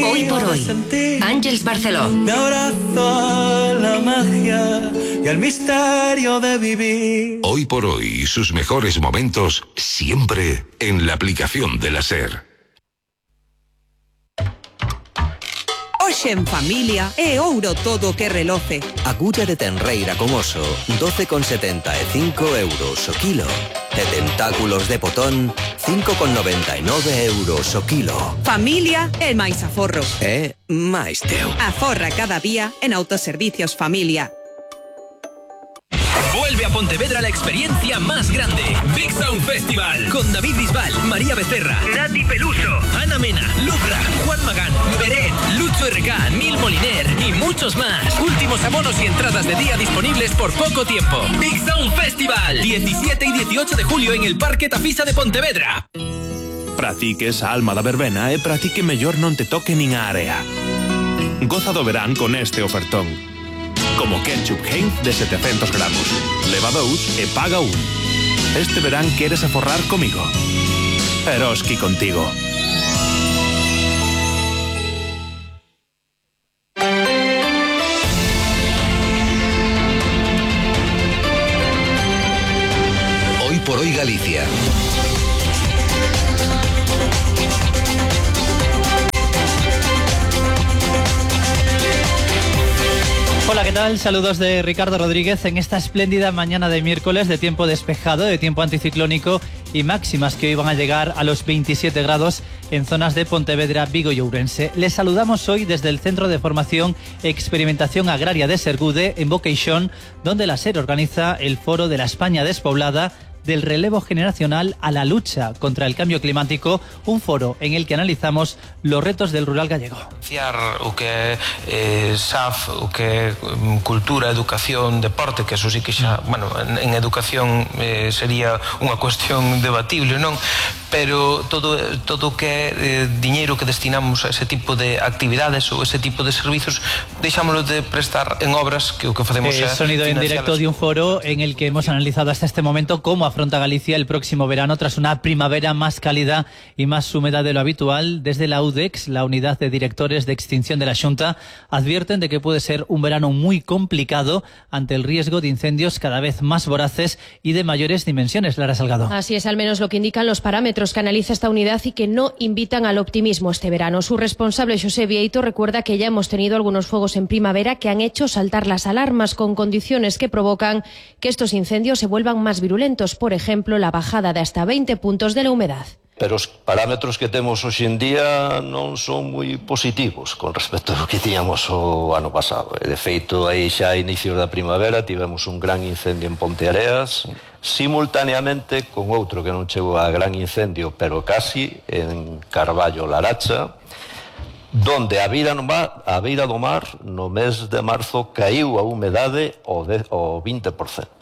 Hoy por hoy, Àngels Barceló. Me abrazo a la magia y al misterio de vivir. Hoy por hoy, sus mejores momentos siempre en la aplicación de la SER. Hoxe en familia é ouro todo que reloce. Agulla de tenreira con oso, 12,75 euros o kilo. E tentáculos de potón, 5,99 euros o kilo. Familia é máis aforro. É máis teu. Aforra cada día en Autoservicios Familia. Vuelve a Pontevedra la experiencia más grande. Big Sound Festival. Con David Bisbal, María Becerra, Nati Peluso, Ana Mena, Lucra, Juan Magán, Beret, Lucho RK, Nil Moliner y muchos más. Últimos abonos y entradas de día disponibles por poco tiempo. Big Sound Festival. 17 y 18 de julio en el Parque Tafisa de Pontevedra. Para ti que es a alma da verbena e para ti que mellor non te toque nin a area. Goza do verán con este ofertón. Como ketchup Heinz de 700 gramos. Leva 2 e paga 1. Este verán queres aforrar comigo. Eroski contigo. Hoy por hoy Galicia. Hola, ¿qué tal? Saludos de Ricardo Rodríguez en esta espléndida mañana de miércoles de tiempo despejado, de tiempo anticiclónico y máximas que hoy van a llegar a los 27 grados en zonas de Pontevedra, Vigo y Ourense. Les saludamos hoy desde el Centro de Formación e Experimentación Agraria de Sergude, en Boqueixón, donde la SER organiza el Foro de la España Despoblada, del relevo generacional a la lucha contra el cambio climático, un foro en el que analizamos los retos del rural gallego. O que é SAF, o que é cultura, educación, deporte, que eso sí que xa, bueno, en educación sería unha cuestión debatible, non? Pero todo o que é diñeiro que destinamos a ese tipo de actividades ou ese tipo de servizos, deixámoslo de prestar en obras que o que facemos é sonido en directo de un foro en el que hemos analizado hasta este momento cómo afronta Galicia el próximo verano tras una primavera más cálida y más húmeda de lo habitual. Desde la UDEX, la Unidad de Directores de Extinción de la Xunta, advierten de que puede ser un verano muy complicado ante el riesgo de incendios cada vez más voraces y de mayores dimensiones. Lara Salgado. Así es, al menos lo que indican los parámetros que analiza esta unidad y que no invitan al optimismo este verano. Su responsable, José Vieito, recuerda que ya hemos tenido algunos fuegos en primavera que han hecho saltar las alarmas con condiciones que provocan que estos incendios se vuelvan más virulentos. Por ejemplo, la bajada de hasta 20 puntos de la humedad. Pero os parámetros que temos hoxe en día non son moi positivos con respecto ao que tiñamos o ano pasado. De feito, aí xa a inicios da primavera tivemos un gran incendio en Ponteareas, simultaneamente con outro que non chegou a gran incendio, pero casi, en Carballo Laracha, donde a beira do mar, no mes de marzo, caíu a humedade ao 20%.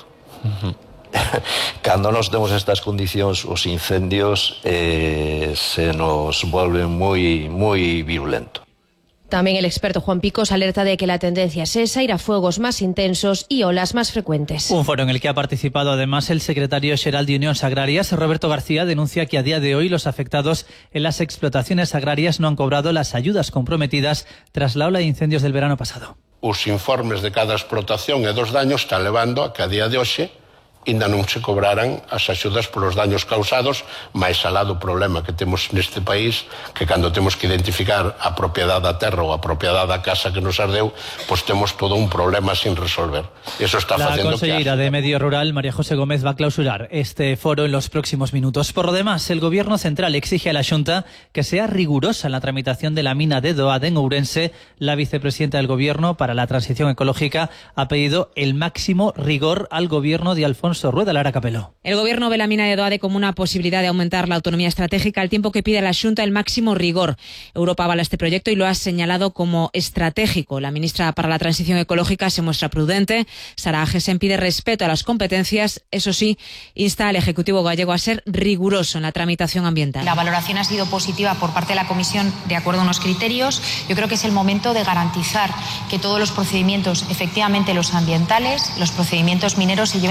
Cando nos temos estas condicións, os incendios se nos volven moi virulentos. También el experto Juan Picos alerta de que la tendencia es esa, ir a fuegos más intensos y olas más frecuentes. Un foro en el que ha participado además el secretario xeral de Unións Agrarias, Roberto García, denuncia que a día de hoy los afectados en las explotaciones agrarias no han cobrado las ayudas comprometidas tras la ola de incendios del verano pasado. Os informes de cada explotación e dos daños están levando a que a día de hoxe ainda non se cobraran as axudas polos daños causados, máis alá do problema que temos neste país, que cando temos que identificar a propiedade da terra ou a propiedade da casa que nos ardeu, pois temos todo un problema sin resolver. Eso está facendo que... La consellera de Medio Rural, María José Gómez, va a clausurar este foro en los próximos minutos. Por lo demás, el Gobierno Central exige a la Xunta que sea rigurosa en la tramitación de la mina de Doade en Ourense. La vicepresidenta del Gobierno para la Transición Ecológica ha pedido el máximo rigor al Gobierno de Alfonso Rueda. Lara Capeló. El Gobierno ve la mina de Doade como una posibilidad de aumentar la autonomía estratégica, al tiempo que pide a la Xunta el máximo rigor. Europa avala este proyecto y lo ha señalado como estratégico. La ministra para la Transición Ecológica se muestra prudente. Sara Agesen pide respeto a las competencias. Eso sí, insta al Ejecutivo gallego a ser riguroso en la tramitación ambiental. La valoración ha sido positiva por parte de la Comisión de acuerdo a unos criterios. Yo creo que es el momento de garantizar que todos los procedimientos, efectivamente los ambientales, los procedimientos mineros, se lleven con máxima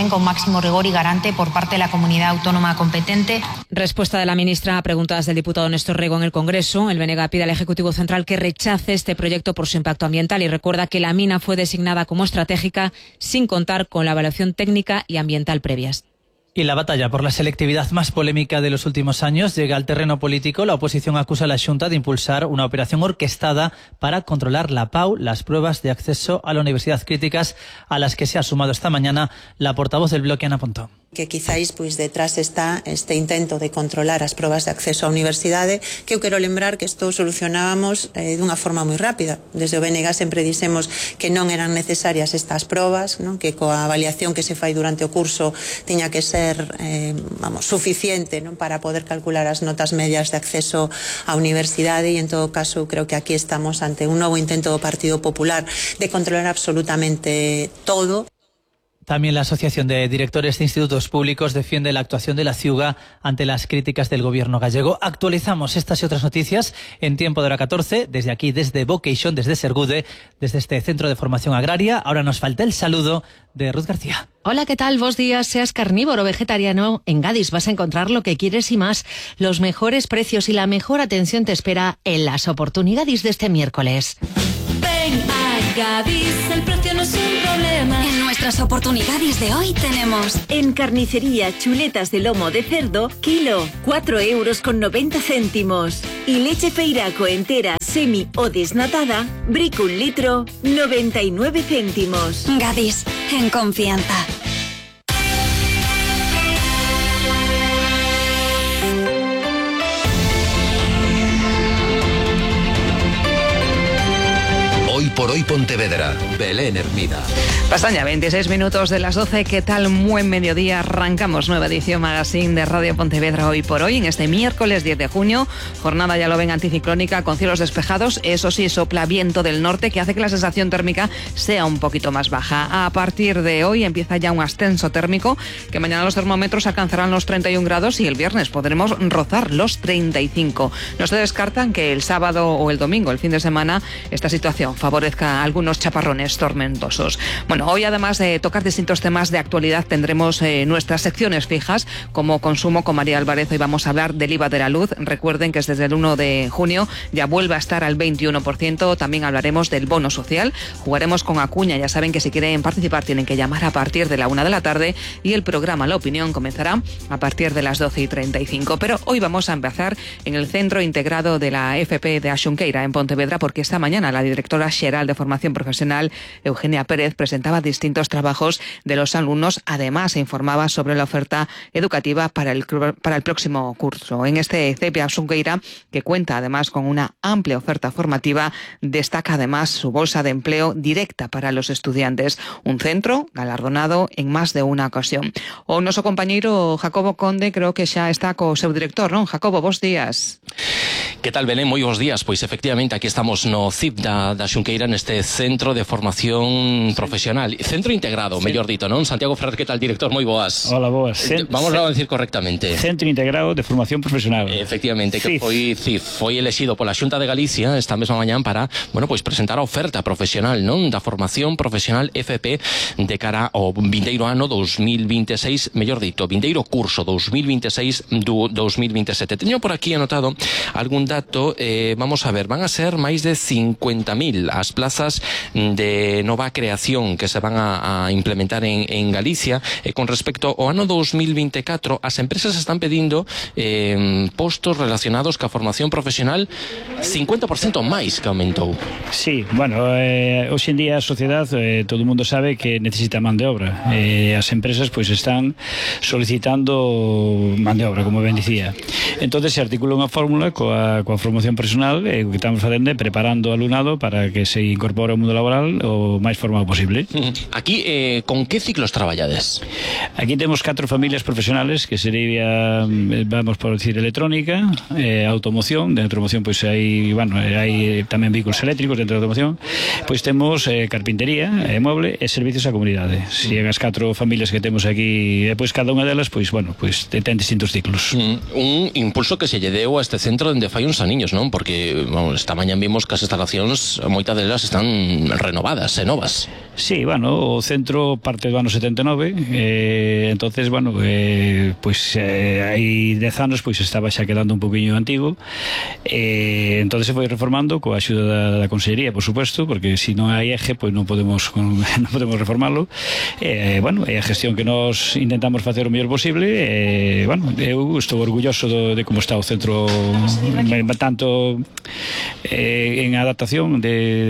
máximo rigor y garante por parte de la comunidad autónoma competente. Respuesta de la ministra a preguntas del diputado Néstor Rego en el Congreso. El BNG pide al Ejecutivo Central que rechace este proyecto por su impacto ambiental y recuerda que la mina fue designada como estratégica sin contar con la evaluación técnica y ambiental previas. Y la batalla por la selectividad más polémica de los últimos años llega al terreno político. La oposición acusa a la Xunta de impulsar una operación orquestada para controlar la PAU, las pruebas de acceso a la universidad, críticas a las que se ha sumado esta mañana la portavoz del Bloque, Ana Pontón. Que quizáis detrás está este intento de controlar as probas de acceso á universidade, que eu quero lembrar que isto solucionábamos dunha forma moi rápida. Desde o BNG sempre dixemos que non eran necesarias estas probas, non? Que coa avaliación que se fai durante o curso tiña que ser suficiente, non? Para poder calcular as notas medias de acceso á universidade, e en todo caso creo que aquí estamos ante un novo intento do Partido Popular de controlar absolutamente todo. También la Asociación de Directores de Institutos Públicos defiende la actuación de la Ciuga ante las críticas del gobierno gallego. Actualizamos estas y otras noticias en tiempo de hora 14, desde aquí, desde Vocation, desde Sergude, desde este Centro de Formación Agraria. Ahora nos falta el saludo de Ruth García. Hola, ¿qué tal? Buenos días. Seas carnívoro o vegetariano, en Gadis vas a encontrar lo que quieres y más. Los mejores precios y la mejor atención te espera en las oportunidades de este miércoles. Ven a Gadis, el precio no es un problema. En nuestras oportunidades de hoy tenemos en carnicería chuletas de lomo de cerdo, kilo, 4,90 €. Y leche Feiraco entera, semi o desnatada, brick 1 litro, 99 céntimos. Gadis, en confianza. Hoy por hoy Pontevedra, Belén Hermida. Pasan ya 26 minutos de las 12. ¿Qué tal? Buen mediodía. Arrancamos nueva edición magazine de Radio Pontevedra Hoy por Hoy en este miércoles 10 de junio. Jornada, ya lo ven, anticiclónica con cielos despejados. Eso sí, sopla viento del norte que hace que la sensación térmica sea un poquito más baja. A partir de hoy empieza ya un ascenso térmico, que mañana los termómetros alcanzarán los 31 grados y el viernes podremos rozar los 35. No se descartan que el sábado o el domingo, el fin de semana, esta situación favorezca algunos chaparrones tormentosos. Bueno, hoy además de tocar distintos temas de actualidad tendremos nuestras secciones fijas como consumo con María Álvarez. Hoy vamos a hablar del IVA de la luz. Recuerden que desde el 1 de junio ya vuelve a estar al 21%. También hablaremos del bono social. Jugaremos con Acuña. Ya saben que si quieren participar tienen que llamar a partir de la 1 de la tarde y el programa La Opinión comenzará a partir de las 12:35. Pero hoy vamos a empezar en el Centro Integrado de la FP de Axunqueira en Pontevedra, porque esta mañana la directora xeral de Formación Profesional, Eugenia Pérez, presentaba distintos trabajos de los alumnos. Además, se informaba sobre la oferta educativa para el próximo curso. En este CEPE Axunqueira, que cuenta además con una amplia oferta formativa, destaca además su bolsa de empleo directa para los estudiantes. Un centro galardonado en más de una ocasión. O nuestro compañero Jacobo Conde creo que xa está co seu director, non? Jacobo, bos días. Que tal, Belén? Moi bons días. Pois efectivamente aquí estamos no CIP da Xunqueira, neste Centro de Formación Profesional. Centro integrado, mellor dito, non? Santiago Ferrer, que tal, director? Moi boas. Hola, boas. Vamos a decir correctamente. Centro Integrado de Formación Profesional. Efectivamente, que foi CIF, foi elexido pola Xunta de Galicia esta mesma mañán para, bueno, pois presentar a oferta profesional, non? Da Formación Profesional FP de cara ao vindeiro ano 2026, mellor dito, vindeiro curso 2026-2027. Teño por aquí anotado algún dato, vamos a ver, van a ser máis de 50.000 as plazas de nova creación que se van a implementar en Galicia. Con respecto ao ano 2024, as empresas están pedindo postos relacionados ca formación profesional 50% máis que aumentou. Sí, bueno, hoxe en día a sociedade, todo o mundo sabe que necesita man de obra. As empresas pois están solicitando man de obra, como ben dicía. Entonces se articula unha fórmula coa formación profesional, o que estamos facendo é preparando o alumnado para que se incorpore ao mundo laboral o máis formado posible. Aquí, con que ciclos traballades? Aquí temos 4 familias profesionales, que sería, vamos por decir, electrónica, automoción. De automoción pois hai, bueno, hai tamén vehículos eléctricos dentro da automoción. Pois temos carpintería, moble e servicios á comunidade. Si as 4 familias que temos aquí, pois cada unha delas, pois bueno, pois ten distintos ciclos. Un impulso que se lle deu a este este centro dende fai uns aniños, non? Porque esta mañá vimos que as instalacións, moitas delas están renovadas e novas. Sí, bueno, o centro parte do ano 79, entonces, bueno, hai 10 anos pois estaba xa quedando un poquinho antigo, entonces se foi reformando coa axuda da Consellería, por supuesto, porque se non hai eje, pois non podemos reformarlo. Bueno, é a gestión que nós intentamos facer o mellor posible. Bueno, eu estou orgulloso de como está o centro, tanto en adaptación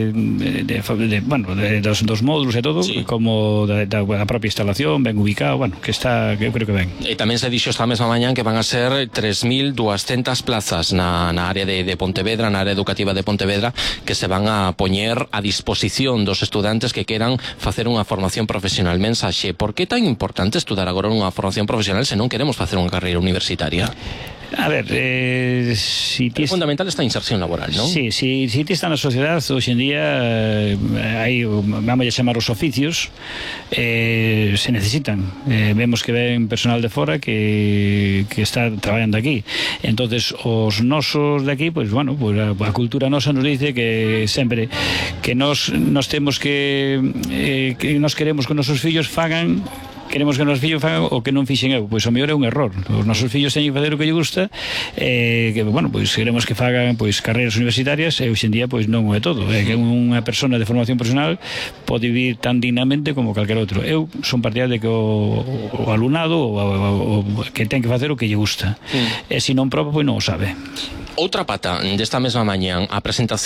dos módulos e todo, sí, como da propia instalación, ben ubicado, bueno, que está, que eu creo que ben. E tamén se dixo esta mesma mañá que van a ser 3.200 plazas na área de Pontevedra, na área educativa de Pontevedra, que se van a poñer a disposición dos estudantes que queran facer unha formación profesional. Mensaxe, por que é tan importante estudar agora unha formación profesional se non queremos facer unha carreira universitaria? A ver, é fundamental esta inserción laboral, non? Sí, si ti está na sociedade, hoxe en día hai, vamos a chamar os oficios, se necesitan. Vemos que ven personal de fora que está traballando aquí. Entonces, os nosos de aquí, pues bueno, pues a cultura nosa nos dice que sempre que nos temos que nos queremos que os nosos fillos queremos que os nosos fillos fagan o que non fixen eu, pois o mellor é un error. Os nosos fillos teñen que facer o que lle gusta, que, bueno, pois queremos que fagan pois carreiras universitarias, e hoxe en día pois non é todo, que unha persona de formación profesional pode vivir tan dignamente como calquer outro. Eu son partidario de que o alumnado o que ten que facer o que lle gusta, e se non proba, pois non o sabe. Outra pata desta mesma mañá, a presentación